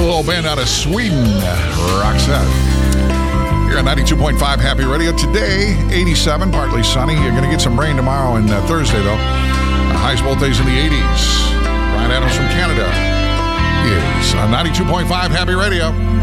little band out of Sweden, Roxette. Here at 92.5 Happy Radio. Today, 87, partly sunny. You're going to get some rain tomorrow and Thursday, though. Highest both days in the 80s. Ryan Adams from Canada is on 92.5 Happy Radio.